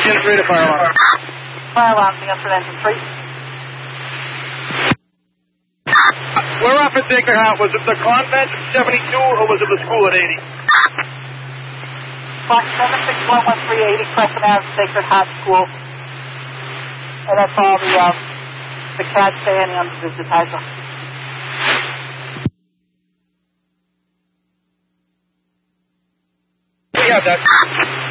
Unit 3 to fire alarm. Fire alarm, the answer engine 3. We're off at Sacred Heart. Was it the convent at 72 or was it the school at 80? Fox 7611380 Crescent Ave, Sacred Heart School. And that's all the cats standing on the visitizer. We have that.